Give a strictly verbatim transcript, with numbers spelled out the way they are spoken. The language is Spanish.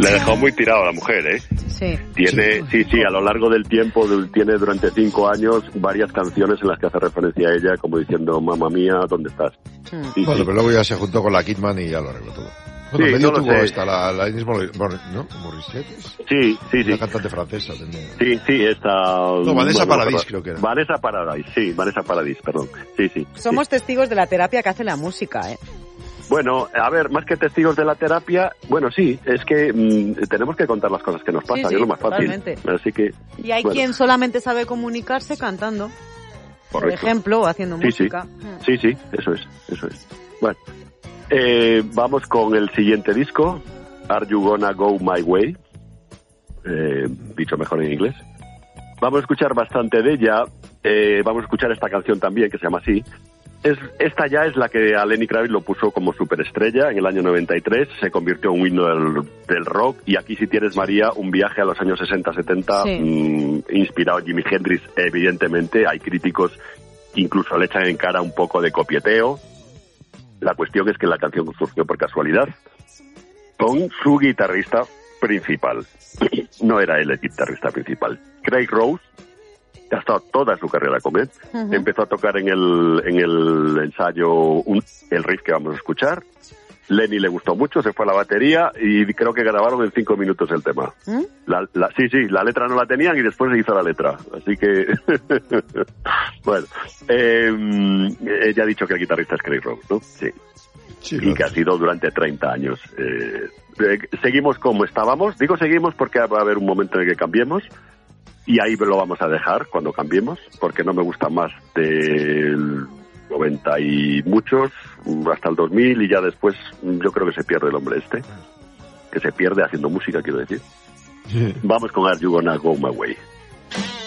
Le dejó muy tirado a la mujer, ¿eh? Sí. Tiene, sí, sí, a lo largo del tiempo, tiene durante cinco años varias canciones en las que hace referencia a ella, como diciendo, mamma mía, ¿dónde estás? Mm. Sí, bueno, sí. Pero luego ya se juntó con la Kidman y ya lo arregló todo. Bueno, sí, medio no tuvo sé. esta, la, la Alanis Morissette, ¿no? Morissette. Sí, sí, sí. La cantante francesa también. Sí, sí, esta... No, Vanessa bueno, Paradis creo que era. Vanessa Paradis, sí, Vanessa Paradis, perdón. Sí, sí. Somos sí. testigos de la terapia que hace la música, ¿eh? Bueno, a ver, más que testigos de la terapia, bueno, sí, es que mmm, tenemos que contar las cosas que nos pasan, sí, sí, es lo más fácil. Totalmente. Así que... Y hay bueno. quien solamente sabe comunicarse cantando, Correcto. por ejemplo, o haciendo sí, música. Sí. sí, sí, eso es, eso es. Bueno, eh, vamos con el siguiente disco, Are You Gonna Go My Way, eh, dicho mejor en inglés. Vamos a escuchar bastante de ella, eh, vamos a escuchar esta canción también, que se llama así. Es, esta ya es la que a Lenny Kravitz lo puso como superestrella en el año noventa y tres, se convirtió en un himno del, del rock, y aquí si tienes, María, un viaje a los años sesenta setenta, sí. mmm, inspirado en Jimi Hendrix, evidentemente. Hay críticos que incluso le echan en cara un poco de copieteo. La cuestión es que la canción surgió por casualidad con su guitarrista principal. No era él el guitarrista principal. Craig Rose ha estado toda su carrera con él. Uh-huh. Empezó a tocar en el en el ensayo un, el riff que vamos a escuchar. Lenny le gustó mucho, se fue a la batería y creo que grabaron en cinco minutos el tema. ¿Mm? La, la, sí, sí, la letra no la tenían y después se hizo la letra. Así que, bueno, eh, ella ha dicho que el guitarrista es Craig Rose, ¿no? Sí. Sí, y que ha sido durante treinta años. Eh, eh, seguimos como estábamos. Digo seguimos porque va a haber un momento en el que cambiemos. Y ahí lo vamos a dejar cuando cambiemos, porque no me gusta más del noventa y muchos, hasta el dos mil, y ya después yo creo que se pierde el hombre este, que se pierde haciendo música, quiero decir. Vamos con Are You Gonna Go My Way.